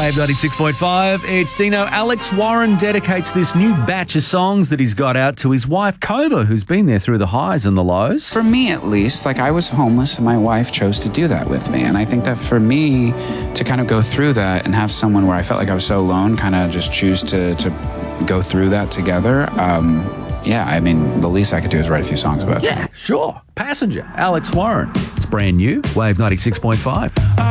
Wave 96.5. It's Dino. Alex Warren dedicates this new batch of songs that he's got out to his wife, Kova, who's been there through the highs and the lows. For me, at least, I was homeless and my wife chose to do that with me. And I think that for me to kind of go through that and have someone where I felt like I was so alone kind of just choose to go through that together, the least I could do is write a few songs about it. Yeah, sure. Passenger, Alex Warren. It's brand new. Wave 96.5.